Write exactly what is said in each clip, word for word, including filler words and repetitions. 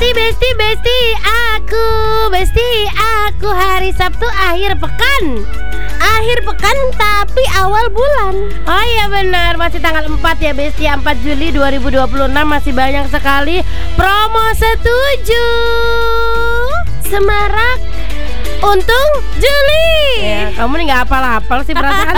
Besti, besti, besti, aku, besti, aku hari Sabtu akhir pekan. Akhir pekan tapi awal bulan. Oh iya benar, masih tanggal empat ya Besti, empat Juli dua ribu dua puluh enam. Masih banyak sekali promo setuju. Semarak Untung Juli. ya, Kamu nih gak hafal-hafal sih perasaan.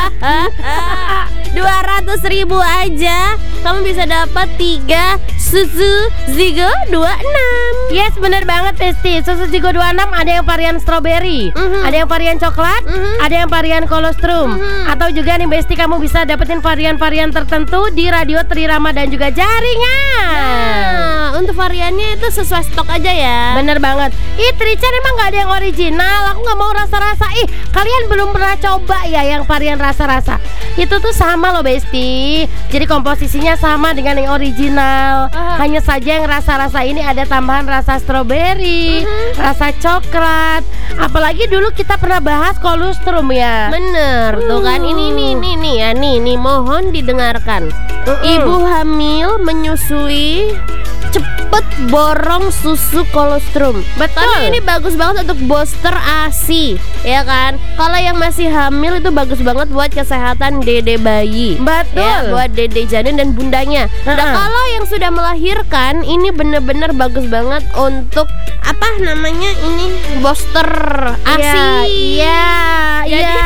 dua ratus ribu aja kamu bisa dapat tiga susu Zigo dua puluh enam. Yes, bener banget Besti. Susu Zigo dua puluh enam ada yang varian strawberry, Mhm. ada yang varian coklat, Mhm. ada yang varian kolostrum. Mhm. Atau juga nih Besti, kamu bisa dapetin varian-varian tertentu di Radio Trirama dan juga jaringan. Nah, untuk variannya itu sesuai stok aja ya. Bener banget. Ih, Trichan emang gak ada yang original. Aku gak mau rasa-rasa. Ih, kalian belum pernah coba ya yang varian rasa-rasa. Itu tuh sama loh Besti. Jadi komposisinya sama dengan yang original. Aha. Hanya saja yang rasa-rasa ini ada tambahan rasa strawberry, Mhm. rasa coklat. Apalagi dulu kita pernah bahas kolostrum ya. Bener tuh kan. Ini nih nih nih ya nih nih mohon didengarkan. Mm-mm. Ibu hamil menyusui cepet borong susu kolostrum. Betul. Tapi ini bagus banget untuk booster A S I, ya kan? Kalau yang masih hamil itu bagus banget buat kesehatan dede bayi. Betul. Ya, buat dede janin dan bundanya. Nah, Ha-ha. kalau yang sudah melahirkan ini bener-bener bagus banget untuk apa namanya ini booster A S I. Iya, Jadi- iya.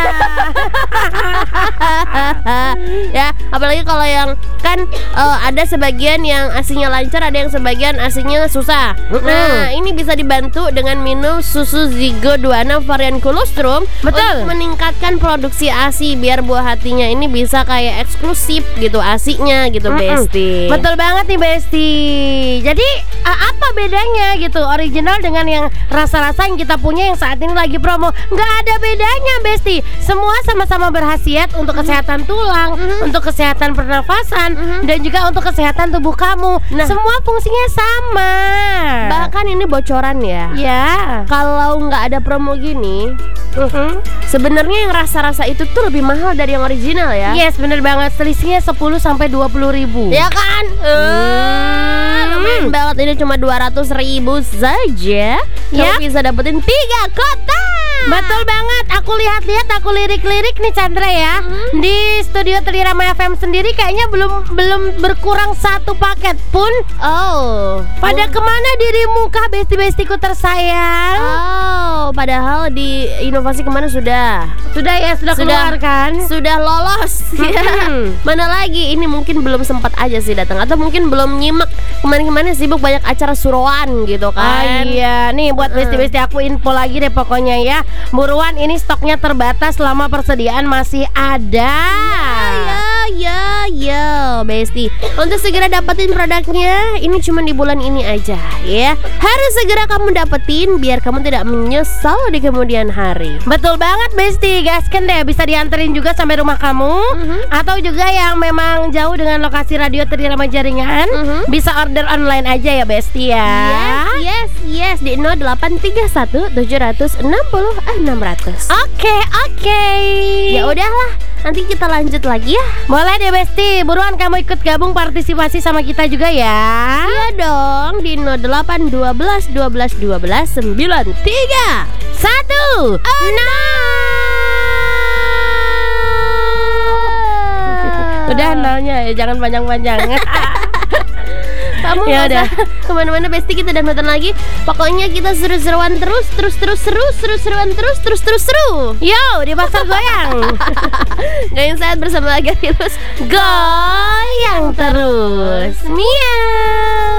Ya, apalagi kalau yang kan eh, ada sebagian yang asinya lancar, ada yang sebagian asinya susah. Mm-mm. Nah, ini bisa dibantu dengan minum susu Zigo dua puluh enam varian kolostrum. Betul. Untuk meningkatkan produksi ASI biar buah hatinya ini bisa kayak eksklusif gitu asinya gitu, Mm-mm. Besti. Betul banget nih Besti. Jadi uh, apa bedanya gitu original dengan yang rasa-rasa yang kita punya yang saat ini lagi promo? Nggak ada bedanya Besti. Semua sama-sama berkhasiat untuk kesehatan tulang, Mhm. untuk kesehatan pernafasan, Mhm. dan juga untuk kesehatan tubuh kamu. Nah. Semua fungsinya sama. Bahkan ini bocoran ya. Ya. Kalau nggak ada promo gini, Mhm. sebenarnya yang rasa-rasa itu tuh lebih mahal dari yang original ya. Yes, bener banget. Selisihnya sepuluh sampai dua puluh ribu. Ya kan? Eh, lumayan Hmm. banget, ini cuma dua ratus ribu saja. Kamu Ya. bisa dapetin tiga kotak. Betul banget. Aku lihat-lihat, aku lirik-lirik nih Chandra ya. Mhm. Di studio Trirama F M sendiri kayaknya belum belum berkurang satu paket pun. Oh. Pada kemana dirimu kah besti-bestiku tersayang? Oh, padahal di inovasi kemana sudah Sudah ya, sudah, Sudah. keluar kan? sudah lolos. Ya. Mhm. Mana lagi? Ini mungkin belum sempat aja sih datang, atau mungkin belum nyimak kemana-kemana, sibuk banyak acara suruhan gitu Ah kan. iya, nih buat Mm-mm. besti-besti aku info lagi deh pokoknya ya. Buruan, ini stoknya terbatas selama persediaan masih ada. Ya, ya, ya, Besti. Untuk segera dapetin produknya, ini cuma di bulan ini aja ya. Harus segera kamu dapetin biar kamu tidak menyesal di kemudian hari. Betul banget Besti, gasken deh. Bisa dianterin juga sampai rumah kamu. Mhm. Atau juga yang memang jauh dengan lokasi Radio Trirama Jaringan, Mhm. bisa order online aja ya Besti ya. Yes, yes, yes di nol delapan tiga satu tujuh enam nol enam nol nol. Oke, oke. Ya udahlah, nanti kita lanjut lagi ya. Boleh deh Besti, buruan kamu ikut gabung partisipasi sama kita juga ya. Iya dong, di nol delapan dua belas dua belas dua belas sembilan tiga Satu, enam. Udah nolnya ya, jangan panjang-panjang. Kamu Ya nggak udah. usah kemana-mana Besti, kita udah nonton lagi. Pokoknya kita seru-seruan terus, terus-terus seru, seru-seruan terus, terus-terus seru. Yo, di pasar goyang. Gayung Sehat bersama Agarilus. Goyang terus. Miau.